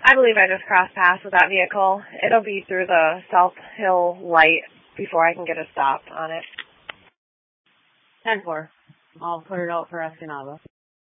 I believe I just crossed paths with that vehicle. It'll be through the South Hill light before I can get a stop on it. 10-4. I'll put it out for Escanaba.